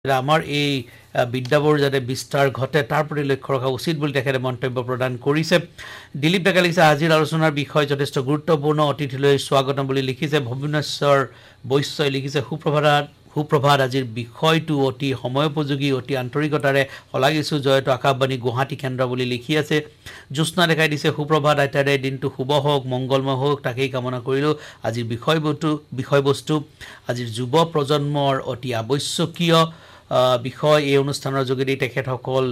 আমাৰ এই বিদ্যাবোৰ যাতে বিস্তাৰ ঘটে তাৰ প্ৰতি লক্ষ্য ৰখা উচিত বুলি তেখেতে মন্তব্য প্ৰদান কৰিছে। দিলীপ ডেকা লিখিছে আজিৰ আলোচনাৰ বিষয় যথেষ্ট গুৰুত্বপূৰ্ণ, অতিথিলৈ স্বাগতম বুলি লিখিছে। ভুৱনেশ্বৰ বৈশ্যই লিখিছে সুপ্ৰভাত আজিৰ বিষয়টো অতি সময়োপযোগী, অতি আন্তৰিকতাৰে শলাগিছোঁ। জয়টো আকাশবাণী গুৱাহাটী কেন্দ্ৰ বুলি লিখি আছে। জ্যোৎস্না দেখাই দিছে সুপ্ৰভাত আইতাৰে দিনটো শুভ হওক, মংগলময় হওক, তাকেই কামনা কৰিলোঁ। আজিৰ বিষয়বস্তু আজিৰ যুৱ প্ৰজন্মৰ অতি আৱশ্যকীয় বিষয়। এই অনুষ্ঠানৰ যোগেদি তেখেতসকল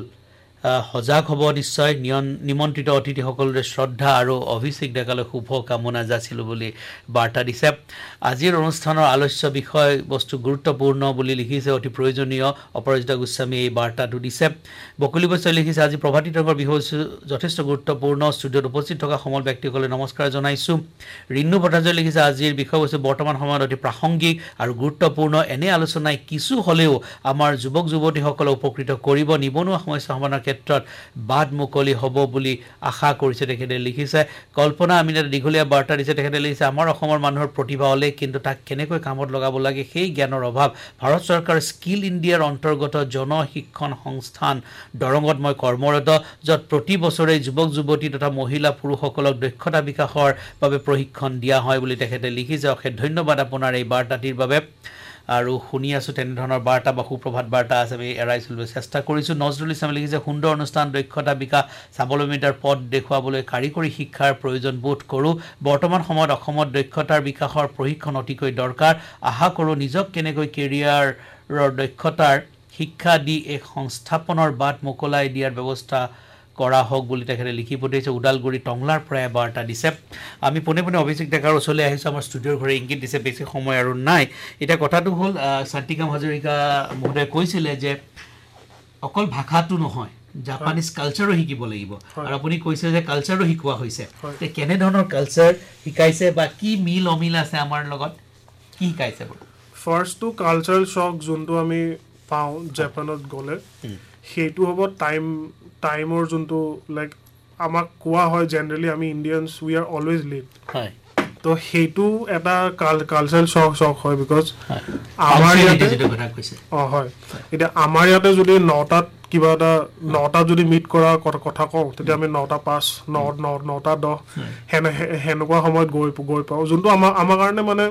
সজাগ হ'ব নিশ্চয়। নিমন্ত্ৰিত অতিথিসকললৈ শ্ৰদ্ধা আৰু অভিষেক ডেকালৈ শুভ কামনা যাচিলোঁ বুলি বাৰ্তা দিছে। আজিৰ অনুষ্ঠানৰ আলোচ্য বিষয়বস্তু গুৰুত্বপূৰ্ণ বুলি লিখিছে, অতি প্ৰয়োজনীয়। অপৰাজিতা গোস্বামী এই বাৰ্তাটো দিছে। বকুলি বৈশ্যই লিখিছে আজি প্ৰভাতী তৰংগৰ বিষয়বস্তু যথেষ্ট গুৰুত্বপূৰ্ণ। ষ্টুডিঅ'ত উপস্থিত থকা সমল ব্যক্তিসকলে নমস্কাৰ জনাইছোঁ। ৰিন্নু ভট্টাচাৰ্যই লিখিছে আজিৰ বিষয়বস্তু বৰ্তমান সময়ত অতি প্ৰাসংগিক আৰু গুৰুত্বপূৰ্ণ। এনে আলোচনাই কিছু হ'লেও আমাৰ যুৱক যুৱতীসকলক উপকৃত কৰিব, নিবনুৱা সমস্যা সমাধানৰ ক্ষেত্ৰত বাট মুকলি হ'ব বুলি আশা কৰিছে তেখেতে লিখিছে। কল্পনা আমিনে দীঘলীয়া বাৰ্তা দিছে। তেখেতে লিখিছে আমাৰ অসমৰ মানুহৰ প্ৰতিভা হ'লে কিন্তু তাক কেনেকৈ কামত লগাব লাগে সেই জ্ঞানৰ অভাৱ। ভাৰত চৰকাৰৰ স্কিল ইণ্ডিয়াৰ অন্তৰ্গত জনশিক্ষণ সংস্থান দৰঙত মই কৰ্মৰত, য'ত প্ৰতি বছৰে যুৱক যুৱতী তথা মহিলা পুৰুষসকলক দক্ষতা বিকাশৰ বাবে প্ৰশিক্ষণ দিয়া হয় বুলি তেখেতে লিখিছে। অশেষ ধন্যবাদ আপোনাৰ এই বাৰ্তাটিৰ বাবে। আৰু শুনি আছোঁ তেনেধৰণৰ বাৰ্তা বা সুপ্ৰভাত বাৰ্তা আছে, আমি এৰাই চলিবলৈ চেষ্টা কৰিছোঁ। নজৰুল ইছলামে লিখিছে সুন্দৰ অনুষ্ঠান, দক্ষতা বিকাশ, স্বাৱলম্বিতাৰ পথ দেখুৱাবলৈ কাৰিকৰী শিক্ষাৰ প্ৰয়োজন বোধ কৰোঁ। বৰ্তমান সময়ত অসমত দক্ষতাৰ বিকাশৰ প্ৰশিক্ষণ অতিকৈ দৰকাৰ। আশা কৰোঁ নিজক কেনেকৈ কেৰিয়াৰৰ দক্ষতাৰ শিক্ষা দি এক সংস্থাপনৰ বাট মোকলাই দিয়াৰ ব্যৱস্থা কৰা হওক বুলি তেখেতে লিখি পঠিয়াইছে। ওদালগুৰি টংলাৰ পৰা বাৰ্তা দিছে। আমি পোনে পোনে অভিষেক ডেকাৰ ওচৰলৈ আহিছোঁ। আমাৰ ষ্টুডিঅ'ৰ ঘৰে ইংগিত দিছে বেছি সময় আৰু নাই। এতিয়া কথাটো হ'ল শান্তিকাম হাজৰিকা মহোদয়ে কৈছিলে যে অকল ভাষাটো নহয়, জাপানিজ কালচাৰো শিকিব লাগিব। আৰু আপুনি কৈছে যে কালচাৰো শিকোৱা হৈছে। কেনেধৰণৰ কালচাৰ শিকাইছে বা কি মিল অমিল আছে আমাৰ লগত, কি শিকাইছে বাৰু? ফাৰ্ষ্টটো কালচাৰেল শ্বক যোনটো আমি পাওঁ জাপানত গ'লে, সেইটো হ'ব টাইমৰ যোনটো লাইক আমাক কোৱা হয় জেনেৰেলি আমি Indians we are always late. তো সেইটো এটা কালচাৰেল শ্বক হয়। বিকজ আমাৰ ইয়াতে হয়, এতিয়া আমাৰ ইয়াতে যদি 9টাত কিবা এটা 9টাত যদি মিট কৰা কথা কওঁ, তেতিয়া আমি 9:05, 9:10 সেনেকুৱা সময়ত গৈ পাওঁ, যোনটো আমাৰ কাৰণে মানে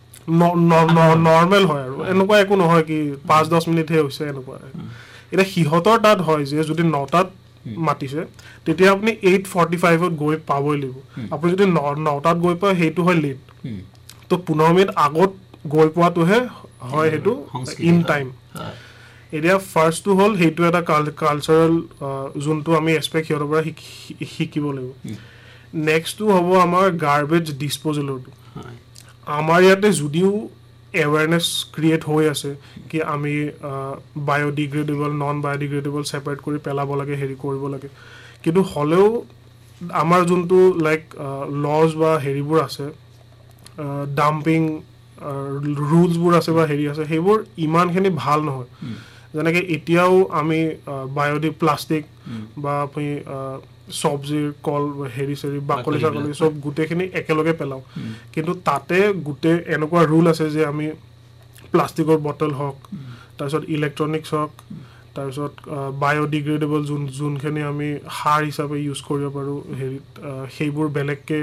নৰ্মেল হয় আৰু এনেকুৱা একো নহয় কি 5-10 মিনিটহে হৈছে এনেকুৱা। এতিয়া সিহঁতৰ তাত হয় যে যদি 9টাত মাতিছে তেতিয়া আপুনি 8:45ত গৈ পাবই লাগিব। আপুনি যদি 9টাত গৈ পায় সেইটো হয় লেট। তো 15 মিনিট আগত গৈ পোৱাটোহে হয় সেইটো ইন টাইম। এতিয়া ফাৰ্ষ্টটো হ'ল সেইটো এটা কালচাৰেল যোনটো আমি এক্সপেক্ট সিহঁতৰ পৰা শিকিব লাগিব। নেক্সটটো হ'ব আমাৰ গাৰ্বেজ ডিছপ'জেলৰটো। আমাৰ ইয়াতে যদিও এৱেৰনেছ ক্ৰিয়েট হৈ আছে কি আমি বায়'ডিগ্ৰেডেবল নন বায়'ডিগ্ৰেডেবল ছেপাৰেট কৰি পেলাব লাগে, হেৰি কৰিব লাগে, কিন্তু হ'লেও আমাৰ যোনটো লাইক লজ বা হেৰিবোৰ আছে, ডাম্পিং ৰুলছবোৰ আছে বা হেৰি আছে, সেইবোৰ ইমানখিনি ভাল নহয়। যেনেকৈ এতিয়াও আমি প্লাষ্টিক বা আপুনি চব্জিৰ কল হেৰি চেৰি বাকলি চাকলি চব গোটেইখিনি একেলগে পেলাওঁ, কিন্তু তাতে গোটেই এনেকুৱা ৰুল আছে যে আমি প্লাষ্টিকৰ বটল হওক, তাৰপিছত ইলেক্ট্ৰনিক্স হওক, তাৰপিছত বায়'ডিগ্ৰেডেবল যোনখিনি আমি সাৰ হিচাপে ইউজ কৰিব পাৰোঁ হেৰিত, সেইবোৰ বেলেগকৈ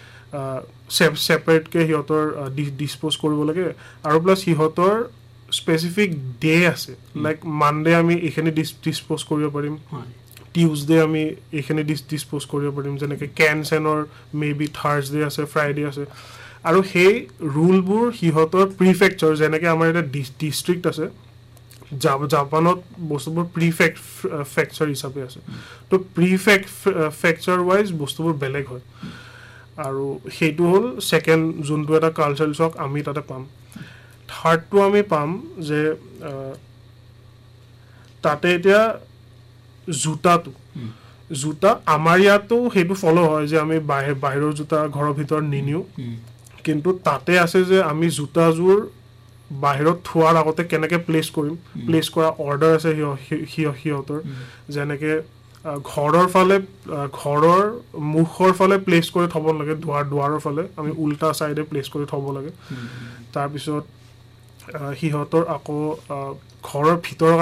ছেপাৰেটকৈ সিহঁতৰ ডিছপ'জ কৰিব লাগে। আৰু প্লাছ সিহঁতৰ স্পেচিফিক ডে আছে, লাইক মানডে আমি এইখিনি ডিছপ'জ কৰিব পাৰিম, টিউজডে আমি এইখিনি ডিছপ'জ কৰিব পাৰিম, যেনেকৈ কেনৰ মে বি থাৰ্ছডে আছে, ফ্ৰাইডে আছে। আৰু সেই ৰুলবোৰ সিহঁতৰ প্ৰিফেকচাৰ, যেনেকৈ আমাৰ এটা ডিষ্ট্ৰিক্ট আছে, জাপানত বস্তুবোৰ প্ৰিফেকচাৰ হিচাপে আছে। তো প্ৰিফেকচাৰ ৱাইজ বস্তুবোৰ বেলেগ হয়। আৰু সেইটো হ'ল ছেকেণ্ড যোনটো এটা কালচাৰেল শ্বক আমি তাতে পাম। থাৰ্ডটো আমি পাম যে তাতে এতিয়া জোতা আমাৰ ইয়াতো সেইটো ফ'ল' হয় যে আমি বাহিৰৰ জোতা ঘৰৰ ভিতৰত নিনিওঁ, কিন্তু তাতে আছে যে আমি জোতাযোৰ বাহিৰত থোৱাৰ আগতে কেনেকৈ প্লেচ কৰা অৰ্ডাৰ আছে সিহঁতৰ। যেনেকৈ ঘৰৰ মুখৰ ফালে প্লেচ কৰি থ'ব লাগে, দুৱাৰৰ ফালে আমি উল্টা চাইডে প্লেচ কৰি থ'ব লাগে। তাৰপিছত সিহঁতৰ আকৌ ঘৰৰ ভিতৰৰ